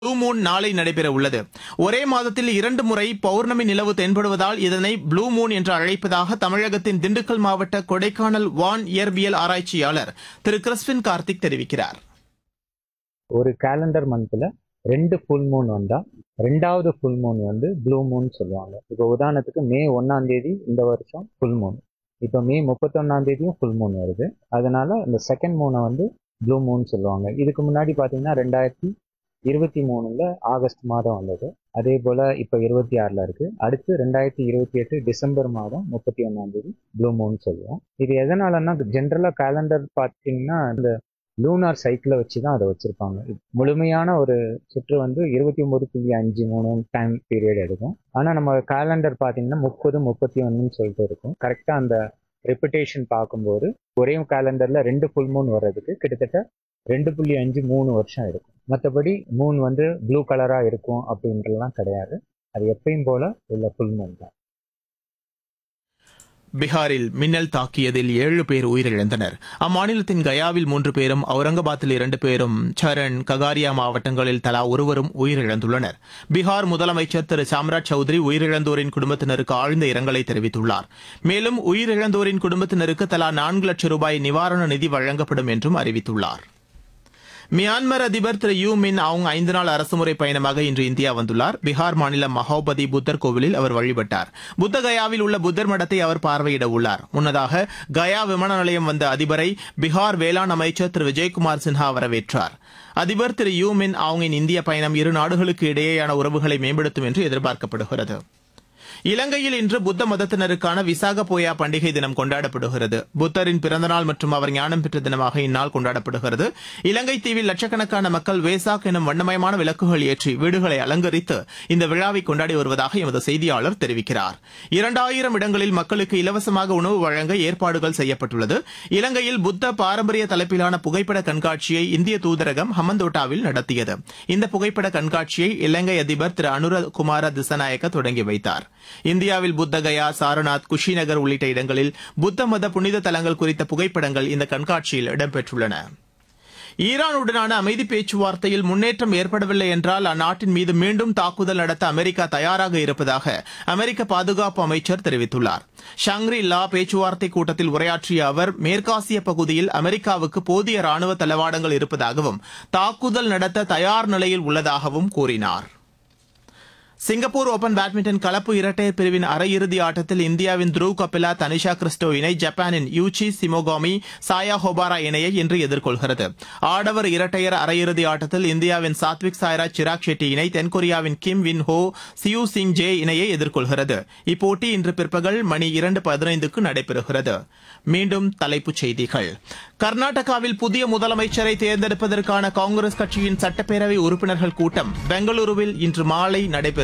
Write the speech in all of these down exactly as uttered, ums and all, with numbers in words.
Blue Moon நாளை நடைபெற உள்ளது. ஒரே மாதத்தில் இரண்டு முறை பௌர்ணமி நிலவு தென்படுவதால் இதனை ப்ளூ மூன் என்று அழைப்பதாக தமிழகத்தின் திண்டுக்கல் மாவட்ட கொடைக்கானல் வான் இயற்பியல் ஆராய்ச்சியாளர் திரு கிறிஸ்பின் கார்த்திக் தெரிவிக்கிறார். ஒரு கேலண்டர் மந்த்ல ரெண்டு ஃபுல் மூன் வந்தா ரெண்டாவது ஃபுல் மூன் வந்து ப்ளூ மூன் சொல்லுவாங்க. இப்போ உதாரணத்துக்கு மே ஒன்னாம் தேதி இந்த வருஷம் ஃபுல் மூன், இப்போ மே முப்பத்தொன்னாம் தேதியும் ஃபுல் மூன் வருது. அதனால இந்த செகண்ட் மூனை வந்து ப்ளூ மூன் சொல்லுவாங்க. இதுக்கு முன்னாடி பார்த்தீங்கன்னா ரெண்டாயிரத்தி இருபத்தி மூணுல ஆகஸ்ட் மாதம் வந்தது. அதே போல இப்போ இருபத்தி ஆறுல இருக்கு. அடுத்து ரெண்டாயிரத்தி இருபத்தி எட்டு டிசம்பர் மாதம் முப்பத்தி ஒன்னாம் தேதி ப்ளூ மூன் சொல்லுவோம். இது எதனாலன்னா ஜென்ரலா கேலண்டர் பார்த்தீங்கன்னா இந்த லூனார் சைக்கிளை வச்சு தான் அதை வச்சிருப்பாங்க. முழுமையான ஒரு சுற்று வந்து இருபத்தி ஒன்பது புள்ளி அஞ்சு மூணு டைம் பீரியட் எடுக்கும். ஆனால் நம்ம கேலண்டர் பார்த்தீங்கன்னா முப்பது முப்பத்தி ஒன்றுன்னு சொல்லிட்டு இருக்கும். கரெக்டாக அந்த ரெப்புடேஷன் பார்க்கும்போது ஒரே கேலண்டர்ல ரெண்டு ஃபுல் மூன் வர்றதுக்கு கிட்டத்தட்ட ரெண்டு புள்ளி அஞ்சு மூணு வருஷம் எடுக்கும். மற்றபடி மூன் வந்து ப்ளூ கலரா இருக்கும் அப்படின்றலாம் கிடையாது. அது எப்பயும் போல உள்ள ஃபுல் மூன் தான். பீகாரில் மின்னல் தாக்கியதில் ஏழு பேர் உயிரிழந்தனர். அம்மாநிலத்தின் கயாவில் மூன்று பேரும், அவுரங்காபாத்தில் இரண்டு பேரும், சரண், ககாரியா மாவட்டங்களில் தலா ஒருவரும் உயிரிழந்துள்ளனர். பீகார் முதலமைச்சர் திரு சாம்ராஜ் சௌத்ரி உயிரிழந்தோரின் குடும்பத்தினருக்கு ஆழ்ந்த இரங்கலை தெரிவித்துள்ளார். மேலும் உயிரிழந்தோரின் குடும்பத்தினருக்கு தலா நான்கு லட்சம் ரூபாய் நிவாரண நிதி வழங்கப்படும் என்றும் அறிவித்துள்ளார். மியான்மர் அதிபர் திரு யூ மின் ஆங் ஐந்து நாள் அரசுமுறை பயணமாக இன்று இந்தியா வந்துள்ளார். பீகார் மாநிலம் மகோபதி புத்தர் கோவிலில் அவர் வழிபட்டார். புத்த கயாவில் உள்ள புத்தர் மடத்தை அவர் பார்வையிட உள்ளார். முன்னதாக கயா விமான நிலையம் வந்த அதிபரை பீகார் வேளாண் அமைச்சர் திரு விஜய்குமார் சின்ஹா வரவேற்றார். அதிபர் திரு யூ மின் ஆங்கின் இந்திய பயணம் இரு நாடுகளுக்கு இடையேயான உறவுகளை மேம்படுத்தும் என்று எதிர்பார்க்கப்படுகிறது. இலங்கையில் இன்று புத்த மதத்தினருக்கான விசாக போயா பண்டிகை தினம் கொண்டாடப்படுகிறது. புத்தரின் பிறந்தநாள் மற்றும் அவர் ஞானம் பெற்ற தினமாக இந்நாள் கொண்டாடப்படுகிறது. இலங்கை தீவில் லட்சக்கணக்கான மக்கள் வேசாக் எனும் வண்ணமயமான விளக்குகள் ஏற்றி வீடுகளை அலங்கரித்து இந்த விழாவை கொண்டாடி வருவதாக எமது செய்தியாளர் தெரிவிக்கிறார். இரண்டாயிரம் இடங்களில் மக்களுக்கு இலவசமாக உணவு வழங்க ஏற்பாடுகள் செய்யப்பட்டுள்ளது. இலங்கையில் புத்த பாரம்பரிய தலைப்பிலான புகைப்பட கண்காட்சியை இந்திய தூதரகம் ஹமந்தோட்டாவில் நடத்தியது. இந்த புகைப்பட கண்காட்சியை இலங்கை அதிபர் திரு அனுர குமார திசநாயக்க தொடங்கி வைத்தார். இந்தியாவில் புத்தகயா, சாரநாத், குஷிநகர் உள்ளிட்ட இடங்களில் புத்த மத புனித தலங்கள் குறித்த புகைப்படங்கள் இந்த கண்காட்சியில் இடம்பெற்றுள்ளன. ஈரானுடனான அமைதி பேச்சுவார்த்தையில் முன்னேற்றம் ஏற்படவில்லை என்றால் அந்நாட்டின் மீது மீண்டும் தாக்குதல் நடத்த அமெரிக்கா தயாராக இருப்பதாக அமெரிக்க பாதுகாப்பு அமைச்சர் தெரிவித்துள்ளார். ஷாங்ரி லா பேச்சுவார்த்தை கூட்டத்தில் உரையாற்றிய அவர் மேற்காசிய பகுதியில் அமெரிக்காவுக்கு போதிய ராணுவ தளவாடங்கள் இருப்பதாகவும் தாக்குதல் நடத்த தயார் நிலையில் உள்ளதாகவும் கூறினார். சிங்கப்பூர் ஓபன் பேட்மிண்டன் கலப்பு இரட்டையர் பிரிவின் அரையிறுதி ஆட்டத்தில் இந்தியாவின் த்ருவ் கபிலா, தனிஷா கிறிஸ்டோ இணை ஜப்பானின் யூச்சி சிமோகாமி, சாயா ஹோபாரா இணையை இன்று எதிர்கொள்கிறது. ஆடவர் இரட்டையர் அரையிறுதி ஆட்டத்தில் இந்தியாவின் சாத்விக் சாய்ராஜ், சிராக் ஷெட்டி இணை தென்கொரியாவின் கிம் வின் ஹோ, சியூ சிங் ஜே இணையை எதிர்கொள்கிறது. இப்போட்டி இன்று பிற்பகல் மணி இரண்டு பதினைந்துக்கு நடைபெறுகிறது. மீண்டும் தலைப்புச் செய்திகள். கர்நாடகாவில் புதிய முதலமைச்சரை தேர்ந்தெடுப்பதற்கான காங்கிரஸ் கட்சியின் சட்டப்பேரவை உறுப்பினர்கள் கூட்டம் பெங்களூருவில் இன்று மாலை நடைபெறுகிறது.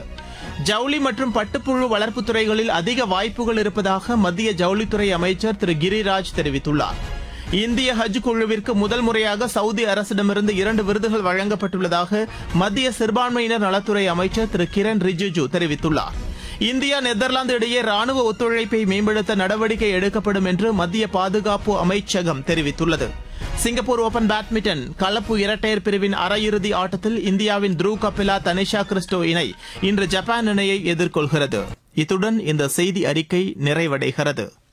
ஜவுளி மற்றும் பட்டுப்புழு வளர்ப்பு துறைகளில் அதிக வாய்ப்புகள் இருப்பதாக மத்திய ஜவுளித்துறை அமைச்சர் திரு கிரிராஜ் தெரிவித்துள்ளார். இந்திய ஹஜ் குழுவிற்கு முதல் முறையாக சவுதி அரசிடமிருந்து இரண்டு விருதுகள் வழங்கப்பட்டுள்ளதாக மத்திய சிறுபான்மையினர் நலத்துறை அமைச்சர் திரு கிரண் ரிஜிஜு தெரிவித்துள்ளார். இந்தியா நெதர்லாந்து இடையே ராணுவ ஒத்துழைப்பை மேம்படுத்த நடவடிக்கை எடுக்கப்படும் என்று மத்திய பாதுகாப்பு அமைச்சகம் தெரிவித்துள்ளது. சிங்கப்பூர் ஓபன் பேட்மிண்டன் கலப்பு இரட்டையர் பிரிவின் அரையிறுதி ஆட்டத்தில் இந்தியாவின் த்ருவ் கபிலா, தனிஷா கிறிஸ்டோ இணை இன்று ஜப்பான் இணையை எதிர்கொள்கிறது. இத்துடன் இந்த செய்தி அறிக்கை நிறைவடைகிறது.